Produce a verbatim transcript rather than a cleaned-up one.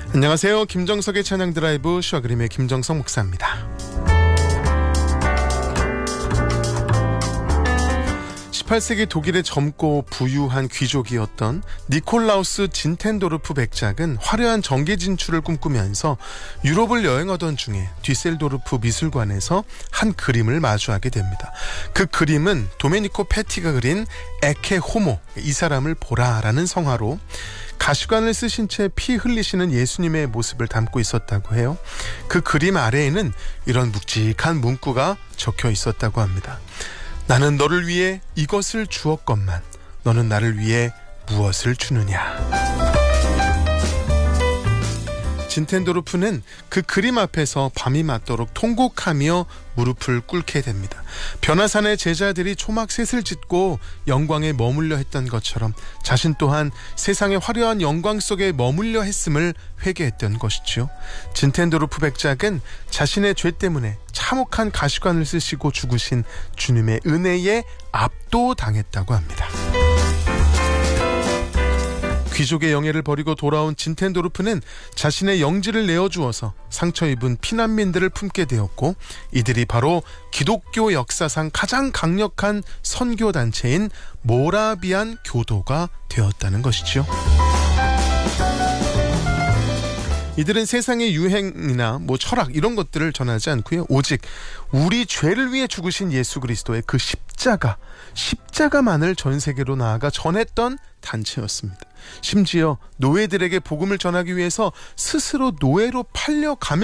안녕하세요. 김정석의 찬양 드라이브 슈아그림의 김정석 목사입니다. 십팔 세기 독일의 젊고 부유한 귀족이었던 니콜라우스 진텐도르프 백작은 화려한 정계 진출을 꿈꾸면서 유럽을 여행하던 중에 뒤셀도르프 미술관에서 한 그림을 마주하게 됩니다. 그 그림은 도메니코 페티가 그린 에케 호모, 이 사람을 보라라는 성화로 가시관을 쓰신 채 피 흘리시는 예수님의 모습을 담고 있었다고 해요. 그 그림 아래에는 이런 묵직한 문구가 적혀 있었다고 합니다. 나는 너를 위해 이것을 주었건만 너는 나를 위해 무엇을 주느냐. 진텐도르프는 그 그림 앞에서 밤이 맞도록 통곡하며 무릎을 꿇게 됩니다. 변화산의 제자들이 초막셋을 짓고 영광에 머물려 했던 것처럼 자신 또한 세상의 화려한 영광 속에 머물려 했음을 회개했던 것이죠. 진텐도르프 백작은 자신의 죄 때문에 참혹한 가시관을 쓰시고 죽으신 주님의 은혜에 압도당했다고 합니다. 귀족의 영예를 버리고 돌아온 진텐도르프는 자신의 영지를 내어주어서 상처 입은 피난민들을 품게 되었고, 이들이 바로 기독교 역사상 가장 강력한 선교단체인 모라비안 교도가 되었다는 것이죠. 이들은 세상의 유행이나 뭐 철학 이런 것들을 전하지 않고요. 오직 우리 죄를 위해 죽으신 예수 그리스도의 그 십자가, 십자가만을 전 세계로 나아가 전했던 단체였습니다. 심지어 노예들에게 복음을 전하기 위해서 스스로 노예로 팔려가며